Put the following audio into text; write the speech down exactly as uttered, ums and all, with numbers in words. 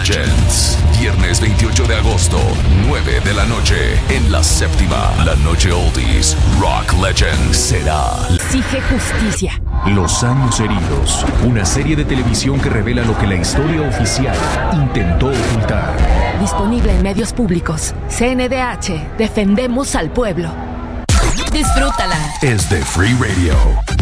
Legends. Viernes veintiocho de agosto, nueve de la noche, en la séptima. La noche oldies, Rock Legends será. Exige justicia. Los años heridos. Una serie de televisión que revela lo que la historia oficial intentó ocultar. Disponible en medios públicos. C N D H. Defendemos al pueblo. Disfrútala. Es de Free Radio.